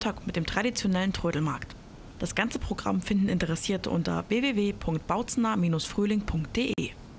Tag mit dem traditionellen Trödelmarkt. Das ganze Programm finden Interessierte unter www.bautzener-frühling.de.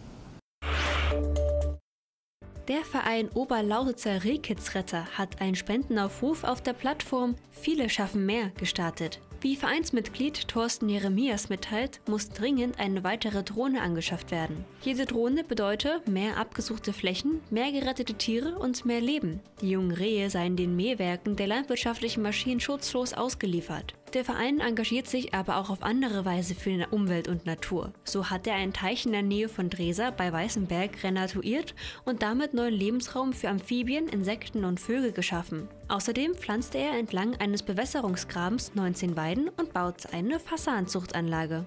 Der Verein Oberlausitzer Rehkitzretter hat einen Spendenaufruf auf der Plattform Viele schaffen mehr gestartet. Wie Vereinsmitglied Thorsten Jeremias mitteilt, muss dringend eine weitere Drohne angeschafft werden. Jede Drohne bedeutet mehr abgesuchte Flächen, mehr gerettete Tiere und mehr Leben. Die jungen Rehe seien den Mähwerken der landwirtschaftlichen Maschinen schutzlos ausgeliefert. Der Verein engagiert sich aber auch auf andere Weise für die Umwelt und Natur. So hat er einen Teich in der Nähe von Dresa bei Weißenberg renaturiert und damit neuen Lebensraum für Amphibien, Insekten und Vögel geschaffen. Außerdem pflanzte er entlang eines Bewässerungsgrabens 19 Weiden und baut eine Fasanenzuchtanlage.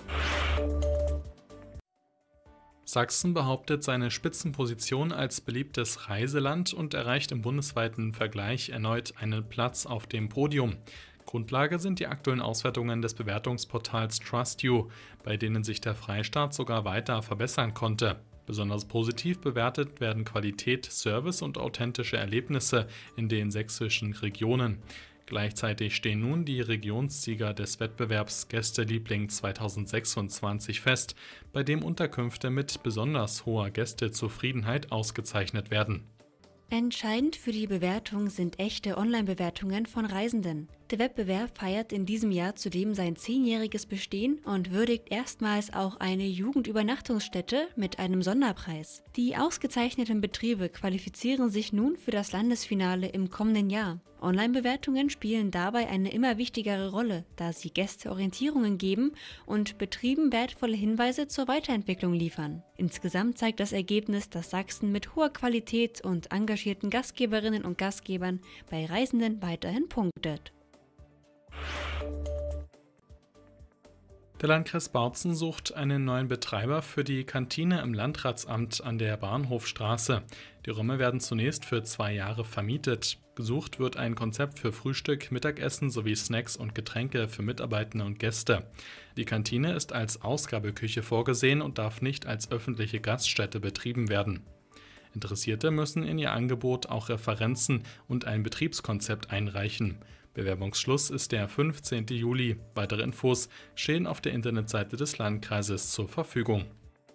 Sachsen behauptet seine Spitzenposition als beliebtes Reiseland und erreicht im bundesweiten Vergleich erneut einen Platz auf dem Podium. Grundlage sind die aktuellen Auswertungen des Bewertungsportals TrustYou, bei denen sich der Freistaat sogar weiter verbessern konnte. Besonders positiv bewertet werden Qualität, Service und authentische Erlebnisse in den sächsischen Regionen. Gleichzeitig stehen nun die Regionssieger des Wettbewerbs Gästeliebling 2026 fest, bei dem Unterkünfte mit besonders hoher Gästezufriedenheit ausgezeichnet werden. Entscheidend für die Bewertung sind echte Online-Bewertungen von Reisenden. Der Wettbewerb feiert in diesem Jahr zudem sein 10-jähriges Bestehen und würdigt erstmals auch eine Jugendübernachtungsstätte mit einem Sonderpreis. Die ausgezeichneten Betriebe qualifizieren sich nun für das Landesfinale im kommenden Jahr. Online-Bewertungen spielen dabei eine immer wichtigere Rolle, da sie Gäste Orientierungen geben und Betrieben wertvolle Hinweise zur Weiterentwicklung liefern. Insgesamt zeigt das Ergebnis, dass Sachsen mit hoher Qualität und engagierten Gastgeberinnen und Gastgebern bei Reisenden weiterhin punktet. Der Landkreis Bautzen sucht einen neuen Betreiber für die Kantine im Landratsamt an der Bahnhofstraße. Die Räume werden zunächst für 2 Jahre vermietet. Gesucht wird ein Konzept für Frühstück, Mittagessen sowie Snacks und Getränke für Mitarbeitende und Gäste. Die Kantine ist als Ausgabeküche vorgesehen und darf nicht als öffentliche Gaststätte betrieben werden. Interessierte müssen in ihr Angebot auch Referenzen und ein Betriebskonzept einreichen. Bewerbungsschluss ist der 15. Juli. Weitere Infos stehen auf der Internetseite des Landkreises zur Verfügung.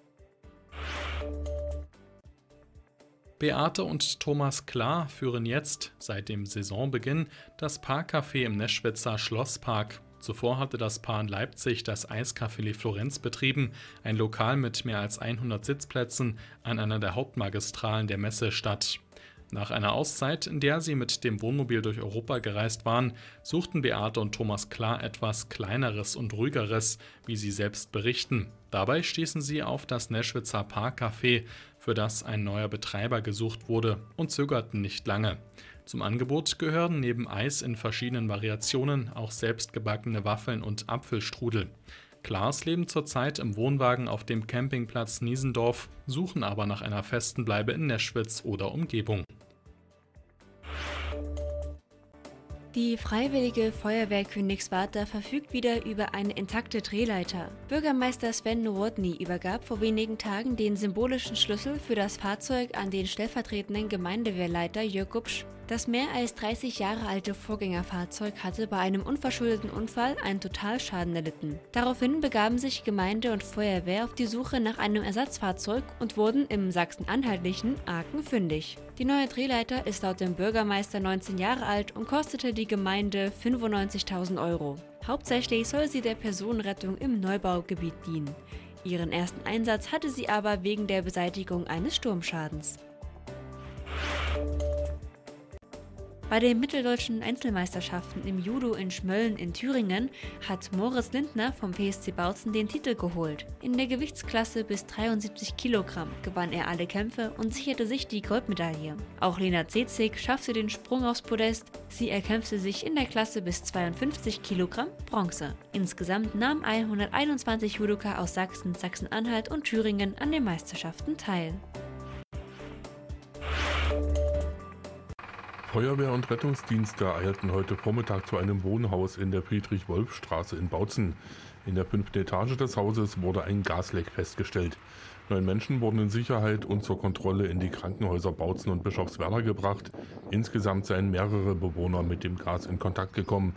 Beate und Thomas Klar führen jetzt, seit dem Saisonbeginn, das Parkcafé im Neschwitzer Schlosspark. Zuvor hatte das Paar in Leipzig das Eiscafé Le Florenz betrieben, ein Lokal mit mehr als 100 Sitzplätzen an einer der Hauptmagistralen der Messestadt. Nach einer Auszeit, in der sie mit dem Wohnmobil durch Europa gereist waren, suchten Beate und Thomas Klar etwas Kleineres und Ruhigeres, wie sie selbst berichten. Dabei stießen sie auf das Neschwitzer Parkcafé, für das ein neuer Betreiber gesucht wurde, und zögerten nicht lange. Zum Angebot gehören neben Eis in verschiedenen Variationen auch selbstgebackene Waffeln und Apfelstrudel. Klaas leben zurzeit im Wohnwagen auf dem Campingplatz Niesendorf, suchen aber nach einer festen Bleibe in Neschwitz oder Umgebung. Die Freiwillige Feuerwehr Königswarter verfügt wieder über eine intakte Drehleiter. Bürgermeister Sven Nowotny übergab vor wenigen Tagen den symbolischen Schlüssel für das Fahrzeug an den stellvertretenden Gemeindewehrleiter Jörg Gubsch. Das mehr als 30 Jahre alte Vorgängerfahrzeug hatte bei einem unverschuldeten Unfall einen Totalschaden erlitten. Daraufhin begaben sich Gemeinde und Feuerwehr auf die Suche nach einem Ersatzfahrzeug und wurden im sachsen-anhaltlichen Aachen fündig. Die neue Drehleiter ist laut dem Bürgermeister 19 Jahre alt und kostete die Gemeinde 95.000 €. Hauptsächlich soll sie der Personenrettung im Neubaugebiet dienen. Ihren ersten Einsatz hatte sie aber wegen der Beseitigung eines Sturmschadens. Bei den mitteldeutschen Einzelmeisterschaften im Judo in Schmölln in Thüringen hat Moritz Lindner vom PSC Bautzen den Titel geholt. In der Gewichtsklasse bis 73 Kilogramm gewann er alle Kämpfe und sicherte sich die Goldmedaille. Auch Lena Zezig schaffte den Sprung aufs Podest. Sie erkämpfte sich in der Klasse bis 52 Kilogramm Bronze. Insgesamt nahmen 121 Judoka aus Sachsen, Sachsen-Anhalt und Thüringen an den Meisterschaften teil. Feuerwehr und Rettungsdienste eilten heute Vormittag zu einem Wohnhaus in der Friedrich-Wolf-Straße in Bautzen. In der 5. Etage des Hauses wurde ein Gasleck festgestellt. 9 Menschen wurden in Sicherheit und zur Kontrolle in die Krankenhäuser Bautzen und Bischofswerda gebracht. Insgesamt seien mehrere Bewohner mit dem Gas in Kontakt gekommen.